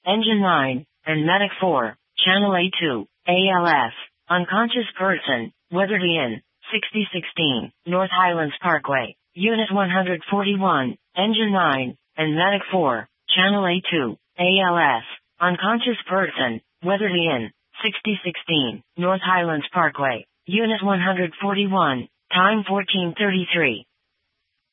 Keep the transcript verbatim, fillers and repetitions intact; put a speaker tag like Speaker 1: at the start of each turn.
Speaker 1: Engine nine, and Medic four, Channel A two, A L F, unconscious person, Weatherly Inn, sixty sixteen, North Highlands Parkway, Unit one forty-one, Engine nine, and Medic four, Channel A two, A L F, unconscious person, Weatherly Inn, sixty sixteen, North Highlands Parkway, Unit one forty-one, time fourteen thirty-three.